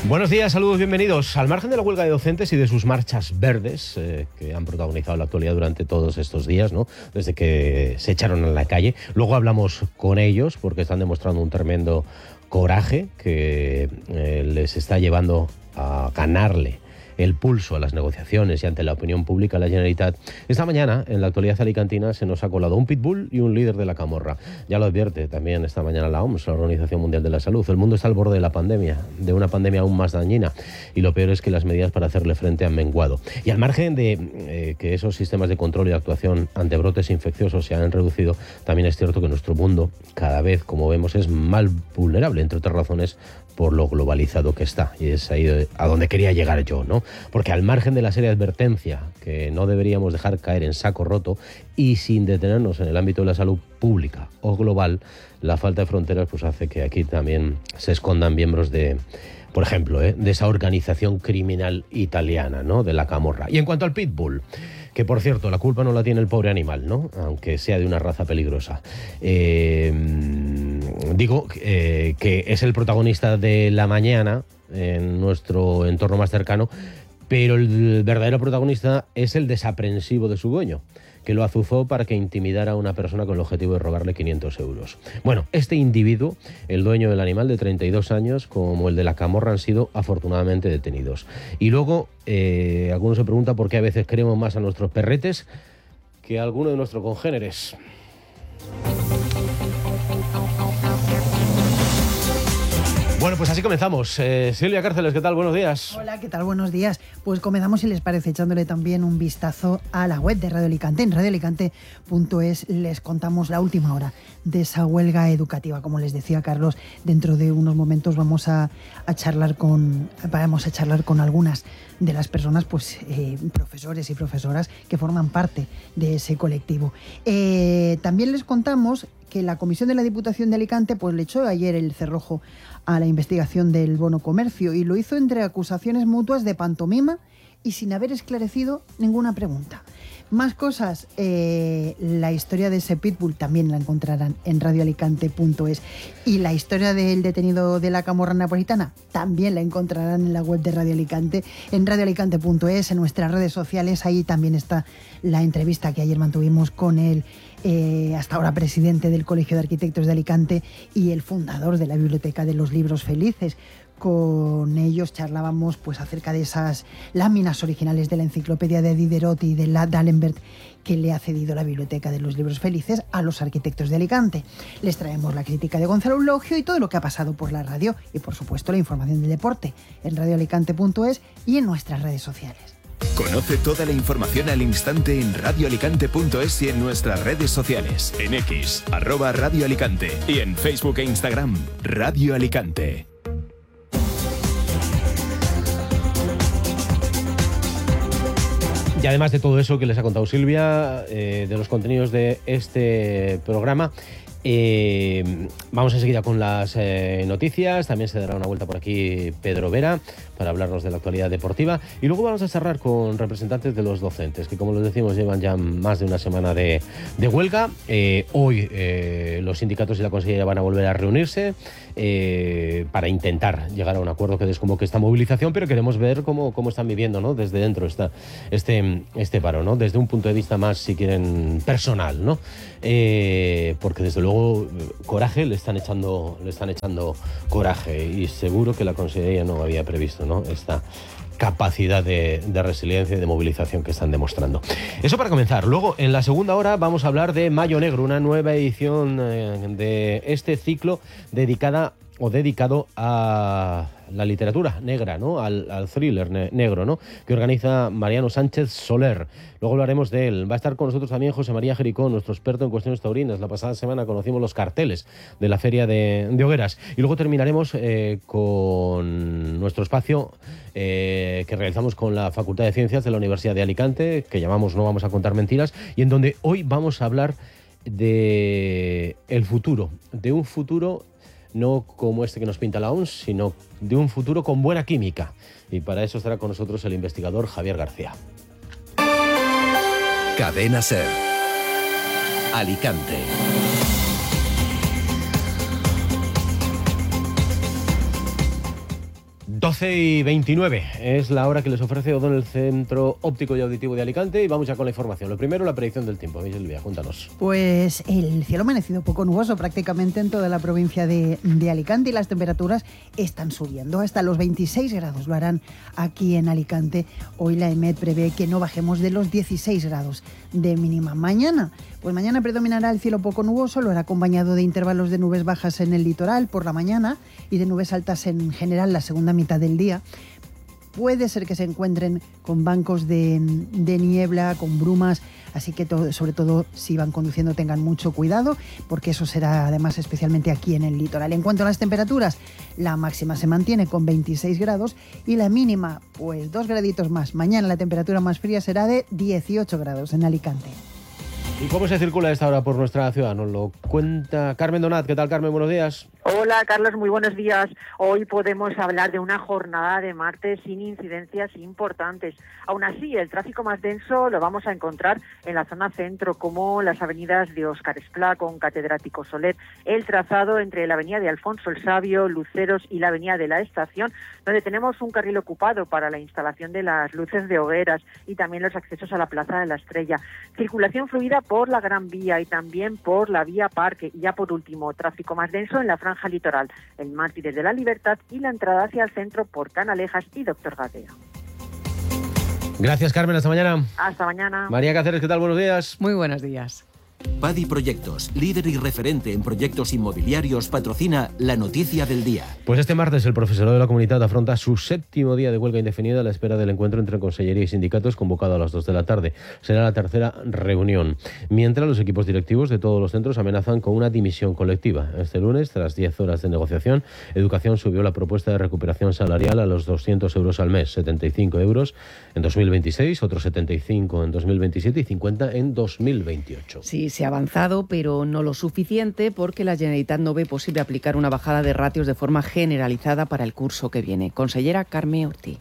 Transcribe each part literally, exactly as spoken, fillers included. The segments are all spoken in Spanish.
Buenos días, saludos, bienvenidos. Al margen de la huelga de docentes y de sus marchas verdes eh, que han protagonizado la actualidad durante todos estos días, ¿no? Desde que se echaron a la calle. Luego hablamos con ellos porque están demostrando un tremendo coraje que eh, les está llevando a ganarle el pulso a las negociaciones y ante la opinión pública la Generalitat. Esta mañana, en la actualidad alicantina, se nos ha colado un pitbull y un líder de la camorra. Ya lo advierte también esta mañana la O M S, la Organización Mundial de la Salud. El mundo está al borde de la pandemia, de una pandemia aún más dañina, y lo peor es que las medidas para hacerle frente han menguado. Y al margen de eh, que esos sistemas de control y actuación ante brotes infecciosos se han reducido, también es cierto que nuestro mundo cada vez, como vemos, es más vulnerable, entre otras razones, por lo globalizado que está. Y es ahí a donde quería llegar yo, ¿no? Porque al margen de la seria advertencia que no deberíamos dejar caer en saco roto y sin detenernos en el ámbito de la salud pública o global, la falta de fronteras pues hace que aquí también se escondan miembros de, por ejemplo, ¿eh? de esa organización criminal italiana, ¿no? De la camorra. Y en cuanto al pitbull, que por cierto, la culpa no la tiene el pobre animal, ¿no? Aunque sea de una raza peligrosa. Eh, digo eh, que es el protagonista de la mañana en nuestro entorno más cercano, pero el verdadero protagonista es el desaprensivo de su dueño, que lo azuzó para que intimidara a una persona con el objetivo de robarle quinientos euros. Bueno, este individuo, el dueño del animal de treinta y dos años, como el de la camorra, han sido afortunadamente detenidos. Y luego, eh, algunos se preguntan por qué a veces queremos más a nuestros perretes que a alguno de nuestros congéneres. Bueno, pues así comenzamos. Eh, Silvia Cárceles, ¿qué tal? Buenos días. Hola, ¿qué tal? Buenos días. Pues comenzamos, si les parece, echándole también un vistazo a la web de Radio Alicante. En radio alicante punto es les contamos la última hora de esa huelga educativa. Como les decía Carlos, dentro de unos momentos vamos a, a charlar con vamos a charlar con algunas de las personas, pues eh, profesores y profesoras que forman parte de ese colectivo. Eh, también les contamos que la Comisión de la Diputación de Alicante pues le echó ayer el cerrojo a la investigación del bono comercio y lo hizo entre acusaciones mutuas de pantomima y sin haber esclarecido ninguna pregunta. Más cosas, eh, la historia de ese pitbull también la encontrarán en radio alicante punto es y la historia del detenido de la camorra napolitana también la encontrarán en la web de Radio Alicante, en radio alicante punto es, en nuestras redes sociales. Ahí también está la entrevista que ayer mantuvimos con el eh, hasta ahora presidente del Colegio de Arquitectos de Alicante y el fundador de la Biblioteca de los Libros Felices. Con ellos charlábamos pues acerca de esas láminas originales de la enciclopedia de Diderot y de la D'Alembert que le ha cedido la Biblioteca de los Libros Felices a los arquitectos de Alicante. Les traemos la crítica de Gonzalo Eulogio y todo lo que ha pasado por la radio y, por supuesto, la información del deporte en radio alicante punto es y en nuestras redes sociales. Conoce toda la información al instante en radio alicante punto es y en nuestras redes sociales. En X, arroba Radio Alicante, y en Facebook e Instagram, Radio Alicante. Y además de todo eso que les ha contado Silvia, eh, de los contenidos de este programa, eh, vamos enseguida con las eh, noticias. También se dará una vuelta por aquí Pedro Vera para hablarnos de la actualidad deportiva. Y luego vamos a cerrar con representantes de los docentes, que como les decimos llevan ya más de una semana de, de huelga. Eh, hoy eh, los sindicatos y la Consellería van a volver a reunirse eh, para intentar llegar a un acuerdo que desconvoque esta movilización, pero queremos ver cómo, cómo están viviendo, ¿no? Desde dentro esta, este, este paro, ¿no? Desde un punto de vista más, si quieren, personal, ¿no? Eh, porque desde luego coraje le están echando, le están echando coraje, y seguro que la Consellería no había previsto, ¿no? Esta capacidad de, de resiliencia y de movilización que están demostrando. Eso para comenzar. Luego, en la segunda hora, vamos a hablar de Mayo Negro, una nueva edición eh, de este ciclo dedicada o dedicado a la literatura negra, ¿no? Al, al thriller ne- negro, ¿no? Que organiza Mariano Sánchez Soler. Luego hablaremos de él. Va a estar con nosotros también José María Jericó, nuestro experto en cuestiones taurinas. La pasada semana conocimos los carteles de la Feria de, de Hogueras. Y luego terminaremos eh, con nuestro espacio eh, que realizamos con la Facultad de Ciencias de la Universidad de Alicante, que llamamos No Vamos a Contar Mentiras, y en donde hoy vamos a hablar de el futuro, de un futuro no como este que nos pinta la O M S, sino de un futuro con buena química. Y para eso estará con nosotros el investigador Javier García. Cadena SER. Alicante. doce y veintinueve es la hora que les ofrece Odón, el Centro Óptico y Auditivo de Alicante, y vamos ya con la información. Lo primero, la predicción del tiempo. Silvia, cuéntanos. Pues el cielo ha amanecido poco nuboso prácticamente en toda la provincia de, de Alicante, y las temperaturas están subiendo hasta los veintiséis grados. Lo harán aquí en Alicante. Hoy la EMET prevé que no bajemos de los dieciséis grados de mínima. Mañana, pues mañana predominará el cielo poco nuboso, lo hará acompañado de intervalos de nubes bajas en el litoral por la mañana y de nubes altas en general la segunda mitad del día. Puede ser que se encuentren con bancos de, de niebla, con brumas, así que todo, sobre todo si van conduciendo tengan mucho cuidado, porque eso será además especialmente aquí en el litoral. En cuanto a las temperaturas, la máxima se mantiene con veintiséis grados y la mínima, pues dos graditos más. Mañana la temperatura más fría será de dieciocho grados en Alicante. ¿Y cómo se circula a esta hora por nuestra ciudad? Nos lo cuenta Carmen Donat. ¿Qué tal, Carmen? Buenos días. Hola, Carlos, muy buenos días. Hoy podemos hablar de una jornada de martes sin incidencias importantes. Aún así, el tráfico más denso lo vamos a encontrar en la zona centro, como las avenidas de Óscar Esplá con Catedrático Soler, el trazado entre la avenida de Alfonso el Sabio, Luceros y la avenida de la Estación, donde tenemos un carril ocupado para la instalación de las luces de hogueras y también los accesos a la Plaza de la Estrella. Circulación fluida por la Gran Vía y también por la Vía Parque. Y ya por último, tráfico más denso en la franja litoral, el Mártires de la Libertad y la entrada hacia el centro por Canalejas y Doctor Gadea. Gracias, Carmen. Hasta mañana. Hasta mañana. María Cáceres, ¿qué tal? Buenos días. Muy buenos días. Padi Proyectos, líder y referente en proyectos inmobiliarios, patrocina la noticia del día. Pues este martes el profesorado de la Comunitat afronta su séptimo día de huelga indefinida a la espera del encuentro entre Consellería y sindicatos convocado a las dos de la tarde. Será la tercera reunión. Mientras, los equipos directivos de todos los centros amenazan con una dimisión colectiva. Este lunes, tras diez horas de negociación, Educación subió la propuesta de recuperación salarial a los doscientos euros al mes, setenta y cinco euros en dos mil veintiséis, otros setenta y cinco en dos mil veintisiete y cincuenta en dos mil veintiocho. Sí, se ha avanzado, pero no lo suficiente, porque la Generalitat no ve posible aplicar una bajada de ratios de forma generalizada para el curso que viene. Consellera Carme Ortí.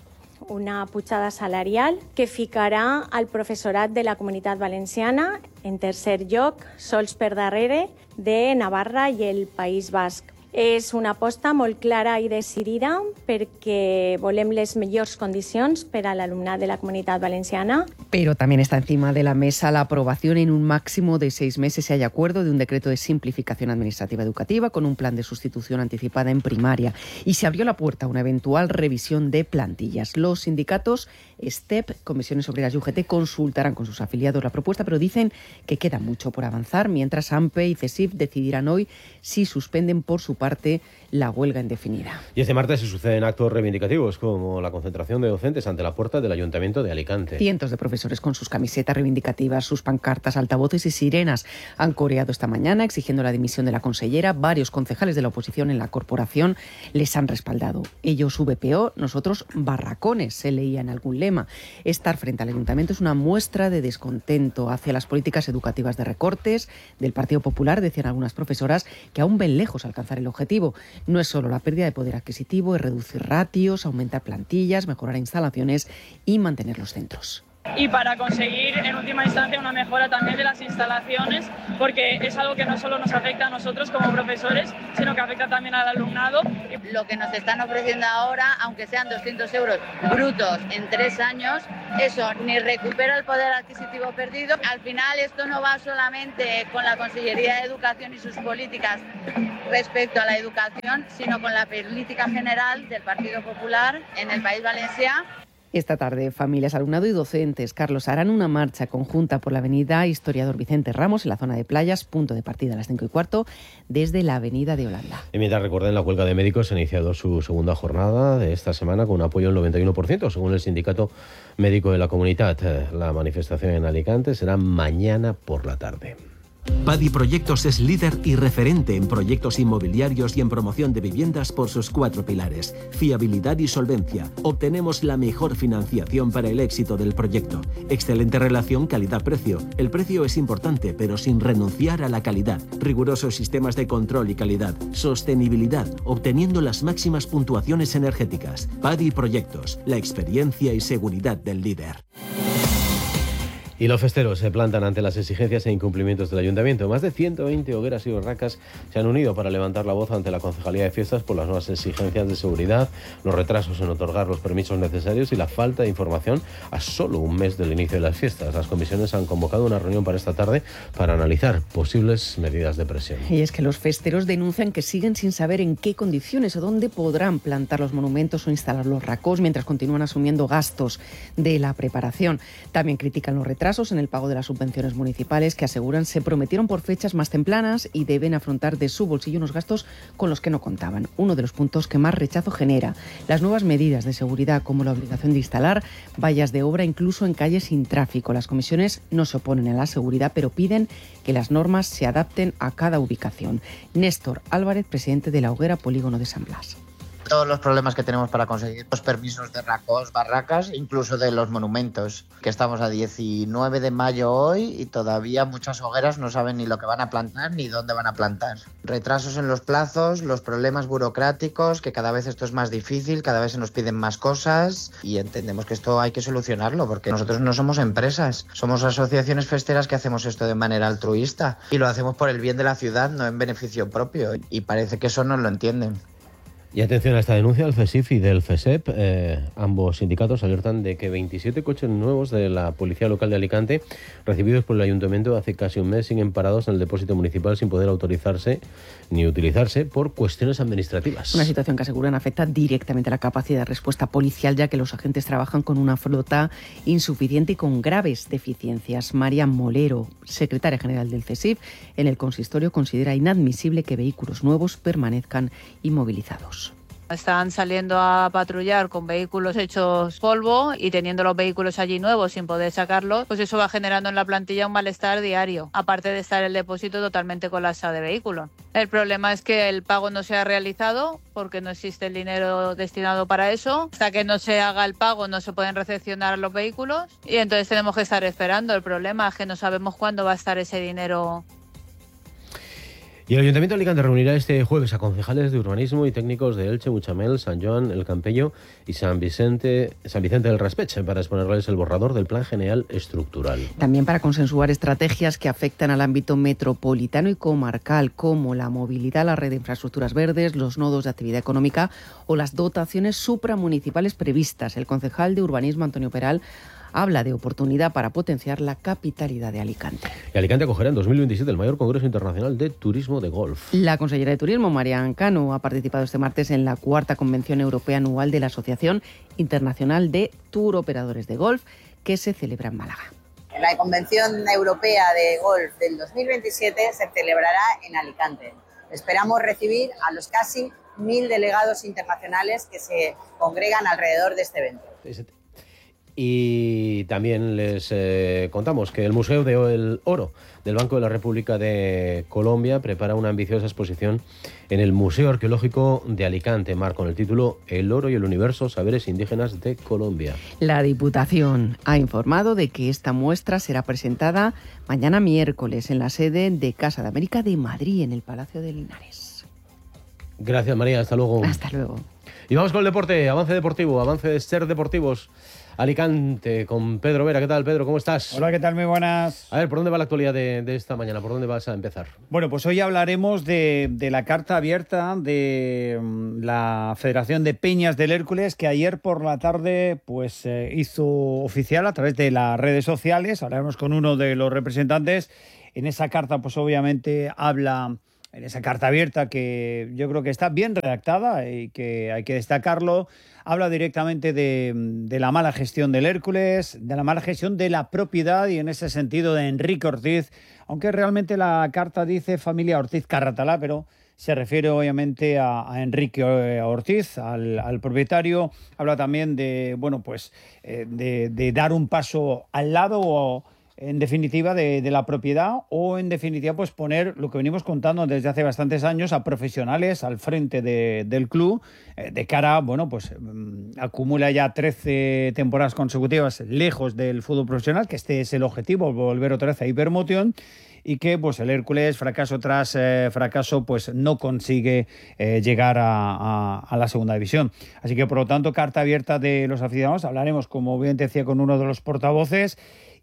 Una pujada salarial que ficarà al professorat de la Comunitat Valenciana en tercer lloc, sols per darrere de Navarra i el País Basc. És una aposta molt clara i decidida perquè volem les millors condicions per a l'alumnat de la Comunitat Valenciana. Pero también está encima de la mesa la aprobación en un máximo de seis meses, si hay acuerdo, de un decreto de simplificación administrativa educativa con un plan de sustitución anticipada en primaria. Y se abrió la puerta a una eventual revisión de plantillas. Los sindicatos STEP, Comisiones Obreras y U G T consultarán con sus afiliados la propuesta, pero dicen que queda mucho por avanzar, mientras AMPE y CESIF decidirán hoy si suspenden por su parte la huelga indefinida. Y este martes se suceden actos reivindicativos, como la concentración de docentes ante la puerta del Ayuntamiento de Alicante. Cientos de profesores con sus camisetas reivindicativas, sus pancartas, altavoces y sirenas han coreado esta mañana exigiendo la dimisión de la consellera. Varios concejales de la oposición en la corporación les han respaldado. Ellos V P O, nosotros barracones, se leía en algún lema. Estar frente al Ayuntamiento es una muestra de descontento hacia las políticas educativas de recortes del Partido Popular, decían algunas profesoras, que aún ven lejos alcanzar el objetivo. No es solo la pérdida de poder adquisitivo, es reducir ratios, aumentar plantillas, mejorar instalaciones y mantener los centros. Y para conseguir en última instancia una mejora también de las instalaciones, porque es algo que no solo nos afecta a nosotros como profesores, sino que afecta también al alumnado. Lo que nos están ofreciendo ahora, aunque sean doscientos euros brutos en tres años, eso ni recupera el poder adquisitivo perdido. Al final esto no va solamente con la Consellería de Educación y sus políticas respecto a la educación, sino con la política general del Partido Popular en el País Valencià. Esta tarde, familias, alumnado y docentes, Carlos, harán una marcha conjunta por la avenida Historiador Vicente Ramos, en la zona de playas, punto de partida a las cinco y cuarto, desde la avenida de Holanda. Y mientras, recuerden, la huelga de médicos ha iniciado su segunda jornada de esta semana con un apoyo del noventa y uno por ciento, según el Sindicato Médico de la Comunitat. La manifestación en Alicante será mañana por la tarde. Padi Proyectos es líder y referente en proyectos inmobiliarios y en promoción de viviendas por sus cuatro pilares: fiabilidad y solvencia. Obtenemos la mejor financiación para el éxito del proyecto. Excelente relación calidad-precio. El precio es importante, pero sin renunciar a la calidad. Rigurosos sistemas de control y calidad. Sostenibilidad, obteniendo las máximas puntuaciones energéticas. Padi Proyectos, la experiencia y seguridad del líder. Y los festeros se plantan ante las exigencias e incumplimientos del Ayuntamiento. Más de ciento veinte hogueras y barracas se han unido para levantar la voz ante la Concejalía de Fiestas por las nuevas exigencias de seguridad, los retrasos en otorgar los permisos necesarios y la falta de información a solo un mes del inicio de las fiestas. Las comisiones han convocado una reunión para esta tarde para analizar posibles medidas de presión. Y es que los festeros denuncian que siguen sin saber en qué condiciones o dónde podrán plantar los monumentos o instalar los racós mientras continúan asumiendo gastos de la preparación. También critican los retrasos en el pago de las subvenciones municipales que aseguran se prometieron por fechas más tempranas y deben afrontar de su bolsillo unos gastos con los que no contaban. Uno de los puntos que más rechazo genera, las nuevas medidas de seguridad como la obligación de instalar vallas de obra incluso en calles sin tráfico. Las comisiones no se oponen a la seguridad, pero piden que las normas se adapten a cada ubicación. Néstor Álvarez, presidente de la Hoguera Polígono de San Blas. Todos los problemas que tenemos para conseguir los permisos de racós, barracas, incluso de los monumentos, que estamos a diecinueve de mayo hoy y todavía muchas hogueras no saben ni lo que van a plantar ni dónde van a plantar. Retrasos en los plazos, los problemas burocráticos, que cada vez esto es más difícil, cada vez se nos piden más cosas y entendemos que esto hay que solucionarlo porque nosotros no somos empresas, somos asociaciones festeras que hacemos esto de manera altruista y lo hacemos por el bien de la ciudad, no en beneficio propio, y parece que eso no lo entienden. Y atención a esta denuncia del FESIF y del FESEP. Eh, ambos sindicatos alertan de que veintisiete coches nuevos de la Policía Local de Alicante, recibidos por el Ayuntamiento hace casi un mes, siguen parados en el depósito municipal sin poder autorizarse ni utilizarse por cuestiones administrativas. Una situación que aseguran afecta directamente a la capacidad de respuesta policial, ya que los agentes trabajan con una flota insuficiente y con graves deficiencias. María Molero, secretaria general del FESIF, en el consistorio considera inadmisible que vehículos nuevos permanezcan inmovilizados. Están saliendo a patrullar con vehículos hechos polvo y teniendo los vehículos allí nuevos sin poder sacarlos, pues eso va generando en la plantilla un malestar diario, aparte de estar el depósito totalmente colapsado de vehículos. El problema es que el pago no se ha realizado porque no existe el dinero destinado para eso. Hasta que no se haga el pago no se pueden recepcionar los vehículos y entonces tenemos que estar esperando. El problema es que no sabemos cuándo va a estar ese dinero. Y el Ayuntamiento de Alicante reunirá este jueves a concejales de urbanismo y técnicos de Elche, Muchamel, San Joan, El Campello y San Vicente, San Vicente del Raspeche para exponerles el borrador del Plan General Estructural. También para consensuar estrategias que afectan al ámbito metropolitano y comarcal, como la movilidad, la red de infraestructuras verdes, los nodos de actividad económica o las dotaciones supramunicipales previstas. El concejal de urbanismo, Antonio Peral, habla de oportunidad para potenciar la capitalidad de Alicante. Y Alicante acogerá en dos mil veintisiete el mayor Congreso Internacional de Turismo de Golf. La consellera de Turismo, María Cano, ha participado este martes en la cuarta Convención Europea Anual de la Asociación Internacional de Tour Operadores de Golf, que se celebra en Málaga. La Convención Europea de Golf del dos mil veintisiete se celebrará en Alicante. Esperamos recibir a los casi mil delegados internacionales que se congregan alrededor de este evento. Y también les eh, contamos que el Museo del Oro del Banco de la República de Colombia prepara una ambiciosa exposición en el Museo Arqueológico de Alicante, Mar, con el título El oro y el universo, saberes indígenas de Colombia. La Diputación ha informado de que esta muestra será presentada mañana miércoles en la sede de Casa de América de Madrid, en el Palacio de Linares. Gracias, María. Hasta luego. Hasta luego. Y vamos con el deporte, avance deportivo, avance de Ser Deportivos Alicante, con Pedro Vera. ¿Qué tal, Pedro? ¿Cómo estás? Hola, ¿qué tal? Muy buenas. A ver, ¿por dónde va la actualidad de, de esta mañana? ¿Por dónde vas a empezar? Bueno, pues hoy hablaremos de, de la carta abierta de um, la Federación de Peñas del Hércules, que ayer por la tarde pues eh, hizo oficial a través de las redes sociales. Hablaremos con uno de los representantes. En esa carta, pues obviamente habla... En esa carta abierta, que yo creo que está bien redactada y que hay que destacarlo, habla directamente de, de la mala gestión del Hércules, de la mala gestión de la propiedad y en ese sentido de Enrique Ortiz, aunque realmente la carta dice familia Ortiz Carratalá, pero se refiere obviamente a, a Enrique Ortiz, al, al propietario. Habla también de, bueno, pues, eh, de, de dar un paso al lado o... en definitiva, de, de la propiedad o, en definitiva, pues poner lo que venimos contando desde hace bastantes años a profesionales al frente de, del club, eh, de cara, bueno, pues um, acumula ya trece temporadas consecutivas lejos del fútbol profesional, que este es el objetivo, volver otra vez a Hypermotion, y que pues el Hércules, fracaso tras eh, fracaso, pues no consigue eh, llegar a, a, a la segunda división. Así que, por lo tanto, carta abierta de los aficionados. Hablaremos, como bien decía, con uno de los portavoces.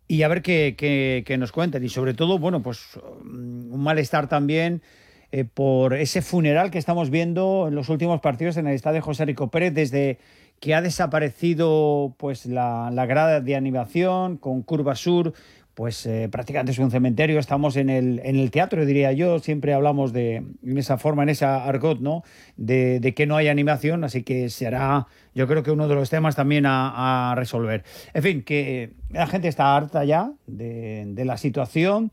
y a ver qué, qué, qué nos cuentan. Y sobre todo, bueno, pues un malestar también eh, por ese funeral que estamos viendo en los últimos partidos en el estadio José Rico Pérez, desde que ha desaparecido pues la, la grada de animación con Curva Sur. Pues eh, prácticamente es un cementerio, estamos en el, en el teatro, diría yo, siempre hablamos de en esa forma, en esa argot, ¿no? De, de que no hay animación, así que será, yo creo que uno de los temas también a, a resolver. En fin, que la gente está harta ya de, de la situación,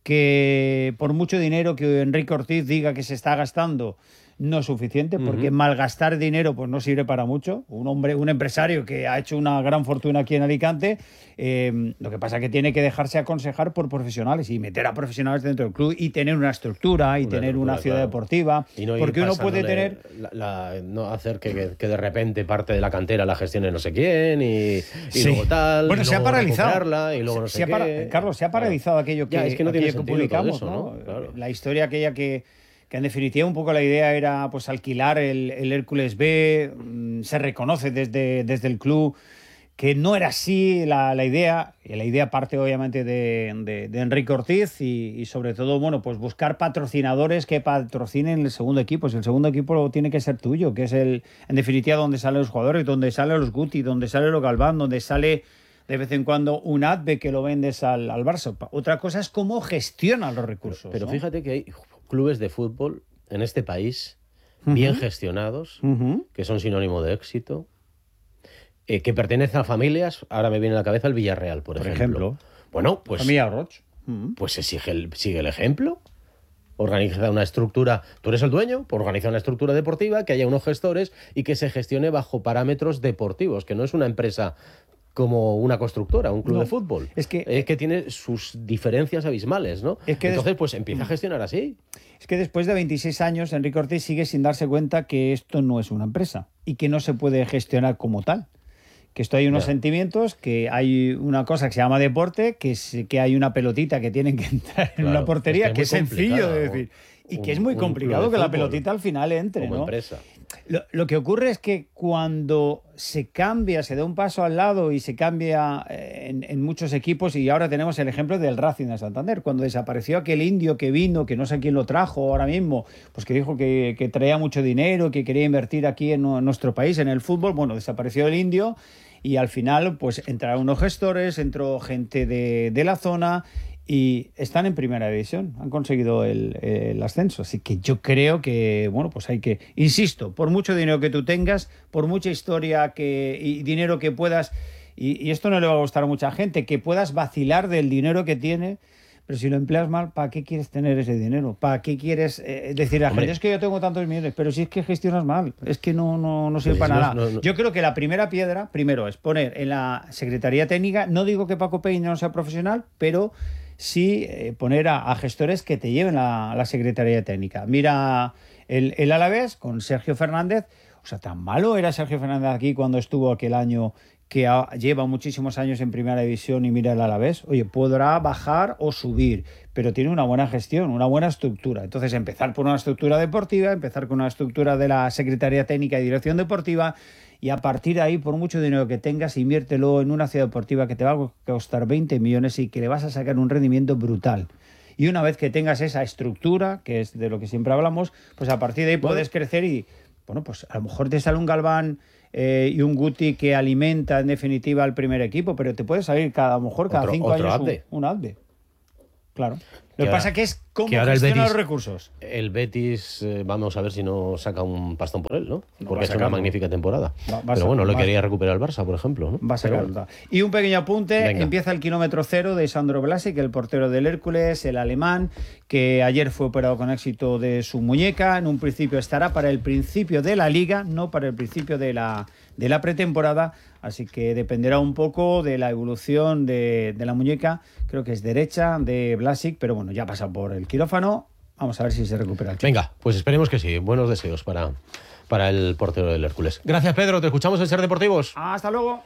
que por mucho dinero que Enrique Ortiz diga que se está gastando, no es suficiente, porque uh-huh. malgastar dinero pues no sirve para mucho. Un hombre, un empresario que ha hecho una gran fortuna aquí en Alicante, eh, lo que pasa es que tiene que dejarse aconsejar por profesionales y meter a profesionales dentro del club y tener una estructura y una tener estructura, una ciudad claro. deportiva, y no porque uno puede tener... La, la, no hacer que, que, que de repente parte de la cantera la gestione no sé quién y, y sí. luego tal, bueno, y se luego ha paralizado. Y luego no se sé ha para... qué. Carlos, se ha paralizado claro. aquello que, ya, es que, no aquello que publicamos, eso, ¿no? ¿no? Claro. La historia aquella que... que en definitiva un poco la idea era pues alquilar el, el Hércules B, se reconoce desde, desde el club que no era así la, la idea, y la idea parte obviamente de, de, de Enrique Ortiz y, y sobre todo, bueno, pues buscar patrocinadores que patrocinen el segundo equipo. Si el segundo equipo tiene que ser tuyo, que es el, en definitiva donde salen los jugadores, donde salen los Guti, donde sale los Galván, donde sale de vez en cuando un Adve que lo vendes al, al Barça. Otra cosa es cómo gestionan los recursos. Pero, pero ¿no? fíjate que hay clubes de fútbol en este país uh-huh. bien gestionados, uh-huh. que son sinónimo de éxito, eh, que pertenecen a familias. Ahora me viene a la cabeza el Villarreal, por, por ejemplo. ejemplo. Bueno, pues, Familia Roch. Uh-huh. Pues se sigue el, sigue el ejemplo. Organiza una estructura, tú eres el dueño, pues organiza una estructura deportiva, que haya unos gestores y que se gestione bajo parámetros deportivos, que no es una empresa como una constructora, un club no, de fútbol. Es que, es que tiene sus diferencias abismales, ¿no? Es que Entonces, pues empieza a gestionar así. Es que después de veintiséis años, Enrique Ortiz sigue sin darse cuenta que esto no es una empresa y que no se puede gestionar como tal. Que esto hay unos yeah. sentimientos, que hay una cosa que se llama deporte, que, es, que hay una pelotita que tienen que entrar en claro, una portería, es que es, que es sencillo de decir. Y un, que es muy complicado que la pelotita al final entre, como ¿no? Empresa. Lo, lo que ocurre es que cuando se cambia, se da un paso al lado y se cambia en, en muchos equipos, y ahora tenemos el ejemplo del Racing de Santander, cuando desapareció aquel indio que vino, que no sé quién lo trajo ahora mismo, pues que dijo que, que traía mucho dinero, que quería invertir aquí en, en nuestro país, en el fútbol. Bueno, desapareció el indio y al final pues entraron unos gestores, entró gente de, de la zona y están en primera división, han conseguido el, el ascenso. Así que yo creo que, bueno, pues hay que, insisto, por mucho dinero que tú tengas, por mucha historia que, y dinero que puedas, y, y esto no le va a gustar a mucha gente, que puedas vacilar del dinero que tiene, pero si lo empleas mal, ¿para qué quieres tener ese dinero? ¿Para qué quieres eh, decir a la gente, es que yo tengo tantos millones, pero si es que gestionas mal, es que no, no, no sirve para nada? No, no. Yo creo que la primera piedra, primero, es poner en la Secretaría Técnica, no digo que Paco Peña no sea profesional, pero sí eh, poner a, a gestores que te lleven a la Secretaría Técnica. Mira el, el Alavés con Sergio Fernández. O sea, tan malo era Sergio Fernández aquí cuando estuvo aquel año, que ha, lleva muchísimos años en Primera División, y mira el Alavés. Oye, podrá bajar o subir, pero tiene una buena gestión, una buena estructura. Entonces, empezar por una estructura deportiva, empezar con una estructura de la Secretaría Técnica y Dirección Deportiva, y a partir de ahí, por mucho dinero que tengas, inviértelo en una ciudad deportiva que te va a costar veinte millones y que le vas a sacar un rendimiento brutal. Y una vez que tengas esa estructura, que es de lo que siempre hablamos, pues a partir de ahí puedes crecer y, bueno, pues a lo mejor te sale un Galván eh, y un Guti que alimenta en definitiva al primer equipo, pero te puede salir cada, a lo mejor cada otro, cinco otro años un, un Adve. Claro. Lo que ahora, pasa es que es cómo que gestiona los recursos. El Betis, eh, vamos a ver si no saca un pastón por él, ¿no? no Porque ha hecho una magnífica temporada. Va, va Pero bueno, lo quería recuperar el Barça, por ejemplo, ¿no? Va a sacar. Bueno. Y un pequeño apunte, Venga. Empieza el kilómetro cero de Sandro Blasic, el portero del Hércules, el alemán, que ayer fue operado con éxito de su muñeca. En un principio estará para el principio de la Liga, no para el principio de la, de la pretemporada. Así que dependerá un poco de la evolución de, de la muñeca. Creo que es derecha de Blasic, pero bueno, ya pasa por el quirófano. Vamos a ver si se recupera el chico. Venga, pues esperemos que sí. Buenos deseos para, para el portero del Hércules. Gracias, Pedro. Te escuchamos en Ser Deportivos. Hasta luego.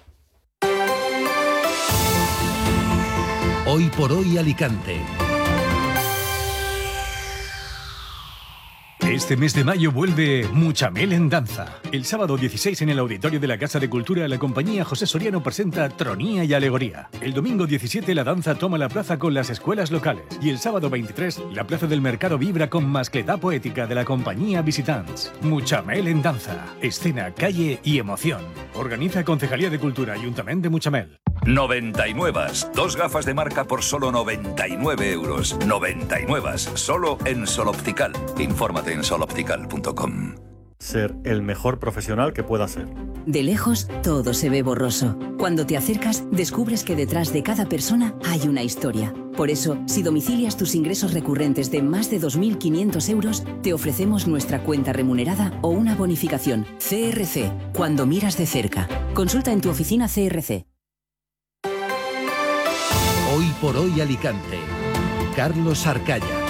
Hoy por hoy Alicante. Este mes de mayo vuelve Muchamel en danza. El sábado dieciséis en el auditorio de la Casa de Cultura, la compañía José Soriano presenta Tronía y Alegoría. El domingo diecisiete la danza toma la plaza con las escuelas locales. Y el sábado veintitrés la plaza del mercado vibra con mascletá poética de la compañía Visitants. Muchamel en danza. Escena, calle y emoción. Organiza Concejalía de Cultura, Ayuntamiento de Muchamel. noventa y nueve. Dos gafas de marca por solo noventa y nueve euros. noventa y nueve. Solo en Sol Optical. Infórmate en sol optical punto com. Ser el mejor profesional que pueda ser. De lejos, todo se ve borroso. Cuando te acercas, descubres que detrás de cada persona hay una historia. Por eso, si domicilias tus ingresos recurrentes de más de dos mil quinientos euros, te ofrecemos nuestra cuenta remunerada o una bonificación. C R C, cuando miras de cerca. Consulta en tu oficina C R C. Hoy por hoy Alicante. Carlos Arcaya.